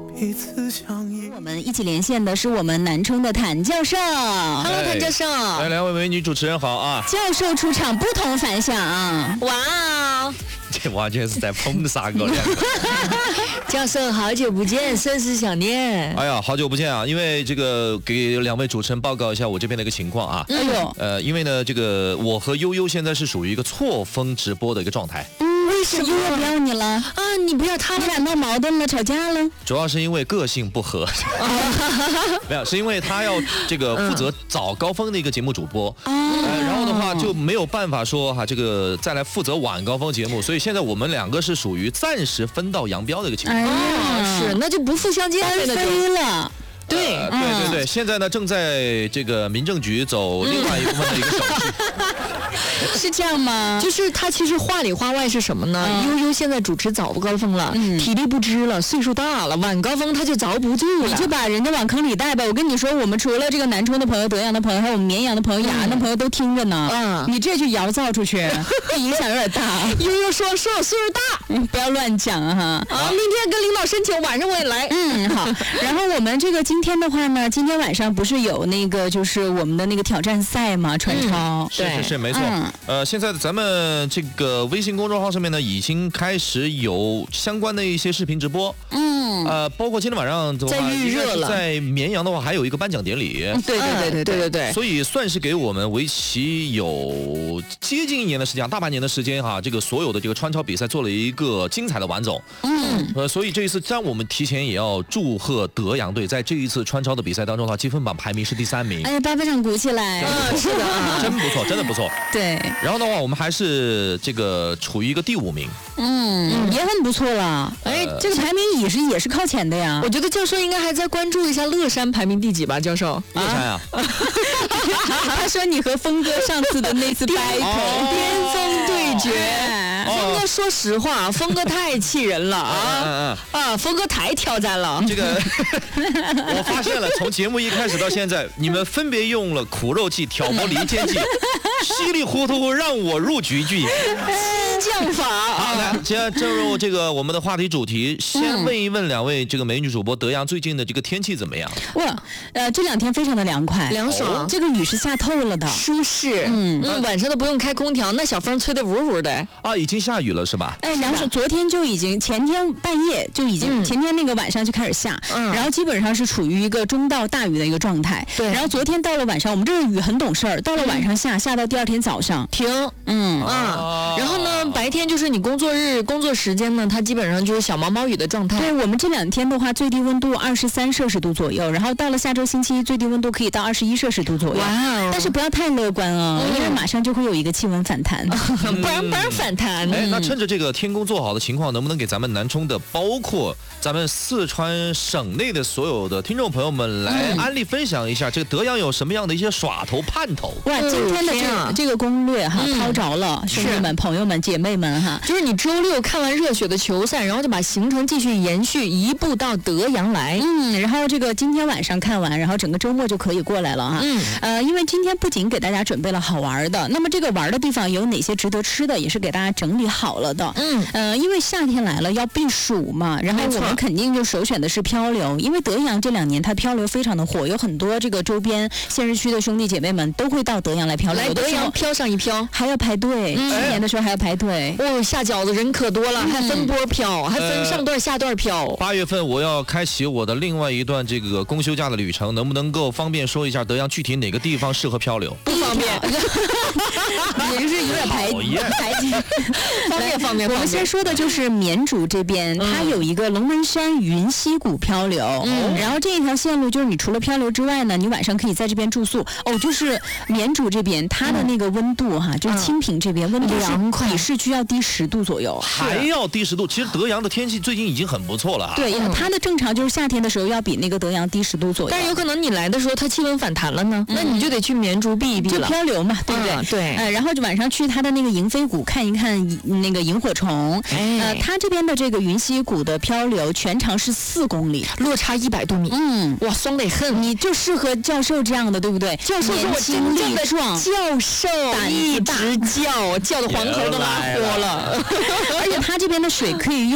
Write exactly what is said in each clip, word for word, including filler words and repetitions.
彼此相依。 我们一起连线的是我们南充的谭教授。 Hello， 谭教授。 来，两位美女主持人好啊！ 教授出场不同凡响。 哇哦！ 这完全是在捧杀个两个。 教授，好久不见，甚是想念。 哎呀，好久不见啊！因为这个给两位主持人报告一下我这边的一个情况啊。 哎呦， 呃，因为呢，这个我和悠悠现在是属于一个错峰直播的一个状态。 嗯，为什么悠悠不要你了啊？你不要他们俩闹矛盾了，吵架了？ 主要是因为个性不合。没有，是因为他要这个负责早高峰的一个节目主播， 哦呃，然后的话就没有办法说哈、啊，这个再来负责晚高峰节目，所以现在我们两个是属于暂时分道扬镳的一个情况。 哎呀， 是，那就不负相见， 单飞了。 对、 呃，对对对，现在呢正在这个民政局走另外一部分的一个手续。 是这样吗？ 就是他其实话里话外是什么呢？嗯、悠悠现在主持早高峰了、嗯，体力不支了，岁数大了，晚高峰他就遭不住了。 你就把人家往坑里带吧。我跟你说，我们除了这个南充的朋友、德阳的朋友，还有我们绵阳的朋友、雅安的朋友都听着呢。嗯，你这就谣造出去，影响有点大。 悠悠说说我岁数大， 嗯，不要乱讲哈。 啊，明天跟领导申请，晚上我也来。 嗯，好。然后我们这个今天的话呢，今天晚上不是有那个就是我们的那个挑战赛嘛，传超。 嗯、是是是，没错。嗯、呃，现在咱们这个微信公众号上面呢，已经开始有相关的一些视频直播。嗯。呃，包括今天晚上的话， 在预热了， 在绵阳的话，还有一个颁奖典礼。 嗯、对对对对对对对。 所以算是给我们为期有接近一年的时间，大半年的时间哈、啊，这个所有的这个川超比赛做了一个精彩的完总。嗯。呃，所以这一次，让我们提前也要祝贺德阳队在这一次川超的比赛当中的话，积分榜排名是第三名。 哎，把非常鼓起来。 嗯， 是的， 真不错，真的不错。 对。 然后的话，我们还是这个处于一个第五名。 嗯，也很不错了。哎，呃、这个排名也是也是靠前的呀。 我觉得教授应该还在关注一下乐山排名第几吧，教授。 乐山啊。 他说你和峰哥上次的那次 battle 巅峰对决。峰哥，说实话，峰哥太气人了啊！嗯嗯、啊，峰哥太挑战了。 这个我发现了，从节目一开始到现在，你们分别用了苦肉计、挑拨离间计，稀里糊涂让我入局句。 激将法好，来，接着进入这个我们的话题主题，先问一问两位这个美女主播，德阳最近的这个天气怎么样？ 哇，呃，这两天非常的凉快， 凉爽， 哦、这个雨是下透了的， 舒适。嗯嗯，晚上都不用开空调，那小风吹得呜呜的。 啊，已经下雨了是吧？ 哎，凉爽，昨天就已经，前天半夜就已经，嗯、前天那个晚上就开始下，嗯，然后基本上是处于一个中到大雨的一个状态。对，然后昨天到了晚上，我们这个雨很懂事儿，到了晚上下，下到第二天早上停。嗯啊，然后呢，白天就是你工作日工作时间呢，它基本上就是小毛毛雨的状态。 对，我们这两天的话，最低温度二十三摄氏度左右，然后到了下周星期一，最低温度可以到二十一摄氏度左右。哇哦！但是不要太乐观哦，嗯、因为马上就会有一个气温反弹， 不然不然反弹。 哎，那趁着这个天公做好的情况，能不能给咱们南充的，包括咱们四川省内的所有的听众朋友们来安利分享一下，这个德阳有什么样的一些耍头盼头？ 哇，今天的这个、嗯、这个攻略哈，抛着了，兄弟们、朋友们、姐妹们哈， 就是你周六看完热血的球赛，然后就把行程继续延续，一步到德阳来。 嗯，然后这个今天晚上看完，然后整个周末就可以过来了哈。嗯，呃，因为今天不仅给大家准备了好玩的，那么这个玩的地方有哪些值得吃的，也是给大家整理好了的。嗯，呃，因为夏天来了要避暑嘛，然后我们肯定就首选的是漂流，因为德阳这两年它漂流非常的火，有很多这个周边县市区的兄弟姐妹们都会到德阳来漂流， 来德阳漂上一漂， 还要排队，去、嗯、年的时候还要排队。 哦，下饺子人可多了，嗯、还分波漂，还分上段下段漂。 八、呃、月份我要开启我的另外一段这个公休假的旅程，能不能够方便说一下德阳具体哪个地方适合漂流？ 不方便， 也是有点排排挤。 方便方便。 我们先说的就是绵竹这边，嗯、它有一个龙门山云溪谷漂流，嗯、然后这一条线路就是你除了漂流之外呢，你晚上可以在这边住宿。哦，就是绵竹这边它的那个温度哈，嗯、就是清平这边温度是比市区要低十度左右， 还要低十度。其实德阳的天气最近已经很不错了啊。 对，嗯、它的正常就是夏天的时候要比那个德阳低十度左右。 但是有可能你来的时候它气温反弹了呢，嗯、那你就得去绵竹避一避了， 就漂流嘛，对不对？ 嗯、对。 呃，然后就晚上去它的那个萤飞谷看一看那个萤火虫。哎、呃，它这边的这个云溪谷的漂流全长是四公里， 落差一百多米。 嗯， 哇，酸得很。 你就适合教授这样的，对不对？ 教授是我真正的教授，一直叫叫的黄喉都拉脱了。 而且它这边的水可以用冰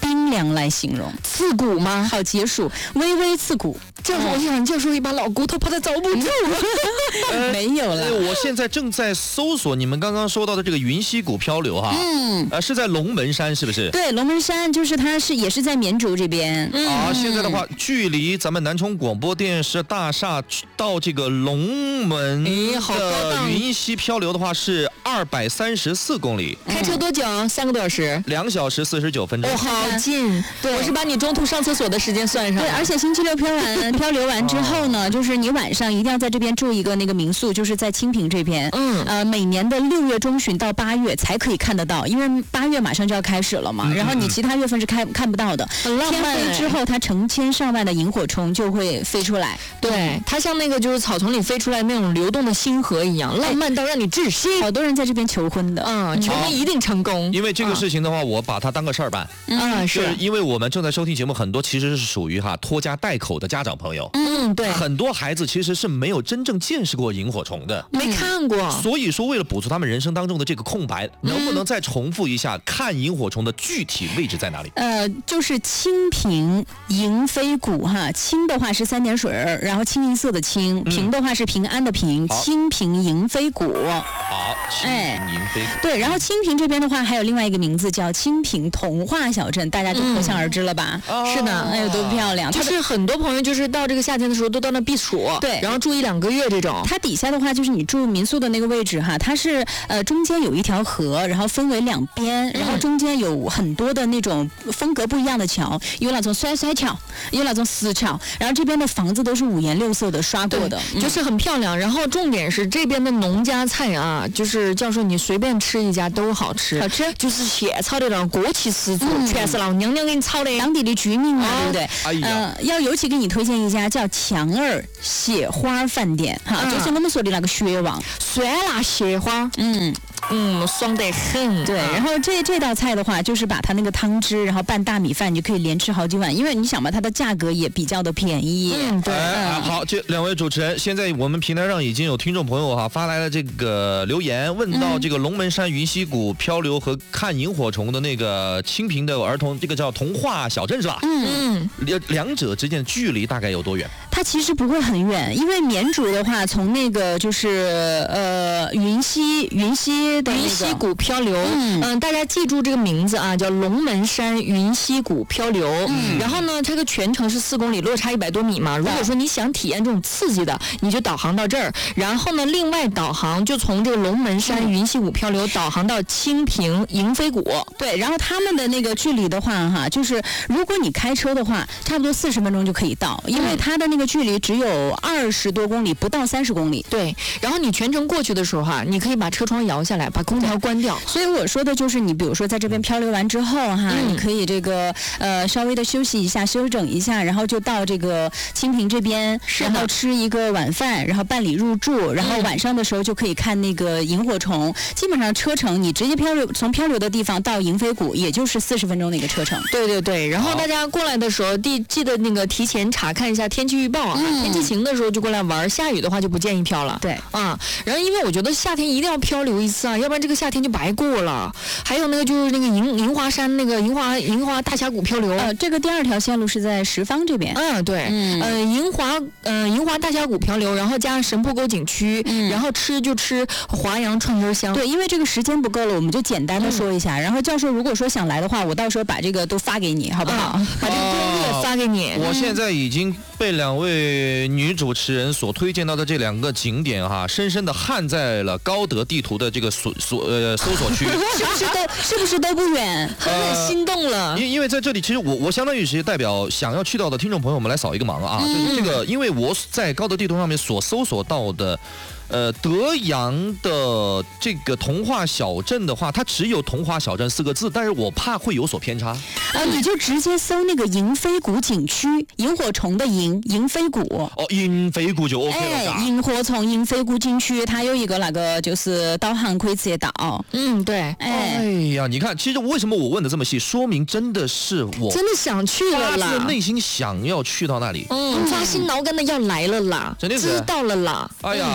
冰凉来形容。 刺骨吗？ 好解暑，微微刺骨。 这我想就是一把老骨头，怕它遭不住。 呃、没有了。 我现在正在搜索你们刚刚说到的这个云溪谷漂流哈，嗯，呃，是在龙门山是不是？ 对，龙门山就是它是也是在绵竹这边。 嗯、啊，现在的话，距离咱们南充广播电视大厦到这个龙门的云溪漂流的话是二百三十四公里。 开车多久？三个多小时。 两小时四十九分钟。 哦，好近。对，我是把你中途上厕所的时间算上。 对，而且星期六漂完漂流完之后呢，哦、就是你晚上一定要在这边住一个那个民宿，就是在清平这边。嗯。呃，每年的六月中旬到八月才可以看得到，因为八月马上就要开始了嘛。嗯、然后你其他月份是看看不到的。 很浪漫。 天黑之后，它成千上万的萤火虫就会飞出来。 对，它像那个就是草丛里飞出来那种流动的星河一样，浪漫到让你窒息。 好多人在这边求婚的。 嗯，求婚一定成功。 因为这个事情的话，我把它当个事儿办。 嗯，是因为我们正在收听节目，很多其实是属于哈拖家带口的家长朋友。 嗯，对。 很多孩子其实是没有真正见识过萤火虫的， 没看过。 所以说，为了补足他们人生当中的这个空白，嗯、能不能再重复一下看萤火虫的具体位置在哪里？ 呃，就是清平萤飞谷哈，清的话是三点水儿，然后清一色的清，平、嗯、的话是平安的平，清平萤飞谷。 好，清平萤飞谷。 对，然后清平这边的话还有另外一个名字叫清平童话小镇，大家就可想而知了吧？ 嗯、是的， 哎呦，多漂亮！ 就是很多朋友就是到这个夏天的时候都到那避暑， 对， 然后住一两个月这种。 它底下的话就是你住民宿的那个位置哈，它是呃中间有一条河，然后分为两边，然后中间有很多的那种风格不一样的桥，有那种摔摔桥，有那种石桥，然后这边的房子都是五颜六色的刷过的， 嗯、就是很漂亮。然后重点是这边的农家菜啊，就是教授你随便吃一家都好吃， 好吃， 就是现炒的那种锅气十足，嗯、全是老娘娘给你炒的， 当地的居民嘛， 哦、 对不对？ 哎呀， 呃，要尤其给你推荐一家叫强儿蟹花饭店哈，嗯、就是我们说的那个血王酸辣蟹花， 嗯。 嗯，爽得很。 对，然后这这道菜的话，就是把它那个汤汁，然后拌大米饭，你就可以连吃好几碗。因为你想嘛，它的价格也比较的便宜。 嗯，对。 哎，好，这两位主持人，现在我们平台上已经有听众朋友哈发来了这个留言，问到这个龙门山云溪谷漂流和看萤火虫的那个清平的儿童，这个叫童话小镇是吧？ 嗯嗯。两两者之间的距离大概有多远？ 它其实不会很远，因为绵竹的话，从那个就是呃云溪云溪。 云溪谷漂流，嗯、呃，大家记住这个名字啊，叫龙门山云溪谷漂流。嗯、然后呢，这个全程是四公里，落差一百多米嘛。如果说你想体验这种刺激的，你就导航到这儿。然后呢，另外导航就从这个龙门山云溪谷漂流导航到清平萤飞谷。 对，然后他们的那个距离的话，哈，就是如果你开车的话，差不多四十分钟就可以到，因为它的那个距离只有二十多公里，不到三十公里。 对，然后你全程过去的时候哈，你可以把车窗摇下来。把空调关掉， 所以我说的就是你，比如说在这边漂流完之后哈，嗯、你可以这个呃稍微的休息一下，休整一下，然后就到这个清平这边，然后吃一个晚饭，然后办理入住，然后晚上的时候就可以看那个萤火虫。基本上车程你直接漂流从漂流的地方到萤飞谷，也就是四十分钟的一个车程。 对对对，然后大家过来的时候，记记得那个提前查看一下天气预报啊，嗯、天气晴的时候就过来玩，下雨的话就不建议漂了。 对啊，然后因为我觉得夏天一定要漂流一次啊。要不然这个夏天就白过了。还有那个就是那个银银华山那个银华银华大峡谷漂流， 呃，这个第二条线路是在十方这边。 嗯，对，嗯，呃，银华呃银华大峡谷漂流，然后加上神瀑沟景区，嗯、然后吃就吃华阳串根香。 对，因为这个时间不够了，我们就简单的说一下。嗯、然后教授如果说想来的话，我到时候把这个都发给你，好不好？ 嗯、把这个攻略发给你。 我现在已经被两位女主持人所推荐到的这两个景点哈，深深的焊在了高德地图的这个所所呃搜索区， 是不是都是不是都不远？ 很很心动了。 因因为在这里，其实我我相当于是代表想要去到的听众朋友们来扫一个盲啊，嗯、就是这个，因为我在高德地图上面所搜索到的。呃，德阳的这个童话小镇的话，它只有童话小镇四个字，但是我怕会有所偏差。 呃，你就直接搜那个萤飞谷景区，萤火虫的萤，萤飞谷。 哦，萤飞谷就 OK 了。 哎，萤火虫萤飞谷景区，它有一个那个就是导航可以直接导。 嗯，对。 哎， 哎呀，你看，其实为什么我问的这么细，说明真的是我真的想去了啦， 发自内心想要去到那里。 嗯，发心脑干的要来了啦， 真的是知道了啦。 哎呀，嗯、那这个。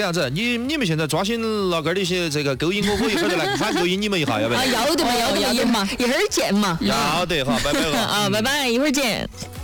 样子，你你们现在抓紧了个儿的些这个勾引我，我一会儿就来反勾引你们一下，要不要？ 啊，要得嘛，要得嘛，一会儿见嘛。 要得哈，拜拜了。 啊，拜拜，一会儿见。